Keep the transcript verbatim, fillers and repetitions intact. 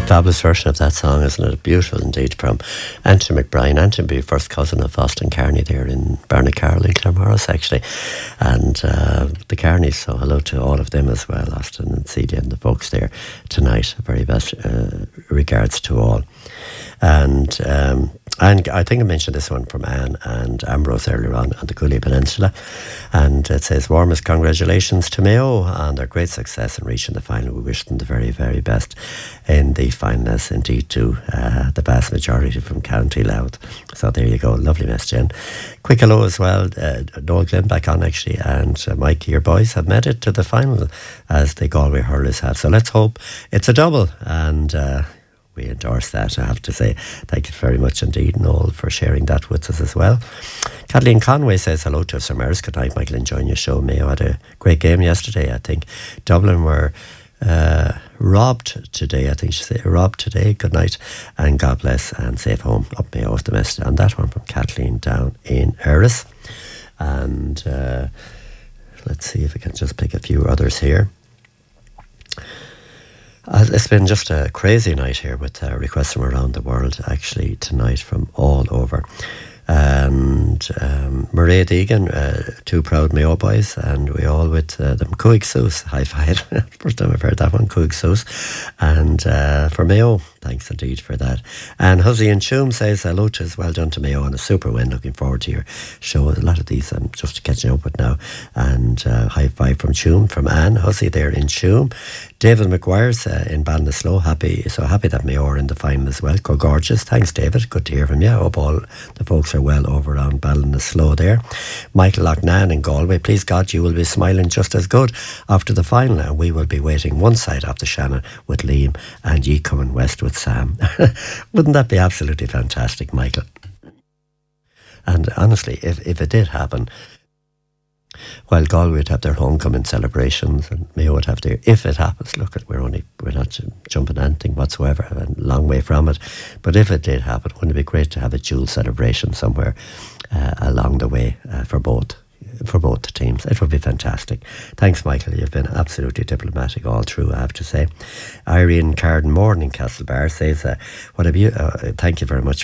Fabulous version of that song, isn't it? Beautiful indeed, from Anthony McBride. Anthony, first cousin of Austin Carney there in Barnacarroll in Claremorris, actually. And uh, the Carneys, so hello to all of them as well, Austin and Celia and the folks there tonight. Very best uh, regards to all. And um, and I think I mentioned this one from Anne and Ambrose earlier on on the Cooley Peninsula, and it says warmest congratulations to Mayo on their great success in reaching the final. We wish them the very very best in the final, as indeed to uh, the vast majority from County Louth. So there you go, lovely message, Jen. Quick hello as well, uh, Noel Glenn back on actually, and uh, Mike, your boys have made it to the final as the Galway hurlers have. So let's hope it's a double, and uh, we endorse that, I have to say. Thank you very much indeed, Noel, for sharing that with us as well. Kathleen Conway says hello to us from Eris. Good night, Michael, enjoying your show. Mayo had a great game yesterday, I think. Dublin were uh, robbed today, I think she said, robbed today. Good night, and God bless, and safe home. Up Mayo is the message. And that one from Kathleen down in Eris. And uh, let's see if I can just pick a few others here. Uh, it's been just a crazy night here with uh, requests from around the world, actually, tonight from all over. And um, Mairead Egan, uh, two proud Mayo boys, and we all with uh, them. Cuig Sus, high five. First time I've heard that one, Cuig Sus. And uh, for Mayo, thanks indeed for that. And Huzzy and Choom says hello to us, well done to Mayo on a super win. Looking forward to your show. A lot of these I'm just catching up with now. And uh, high five from Choom, from Anne Huzzy there in Choom. David McGuire's uh, in Ballinasloe, happy, so happy that Mayo are in the final as well. Go gorgeous. Thanks, David. Good to hear from you. I hope all the folks are well over around Ballinasloe there. Michael Loughnane in Galway. Please God, you will be smiling just as good after the final, and we will be waiting one side of the Shannon with Liam, and ye coming west with Sam. Wouldn't that be absolutely fantastic, Michael? And honestly, if, if it did happen, while Galway would have their homecoming celebrations and Mayo would have their, if it happens, look, we're only, we're not jumping anything whatsoever, a long way from it, but if it did happen, wouldn't it be great to have a dual celebration somewhere uh, along the way uh, for both for both the teams? It would be fantastic. Thanks, Michael, you've been absolutely diplomatic all through, I have to say. Irene Carden Morn in Castlebar says uh, what have you uh, thank you very much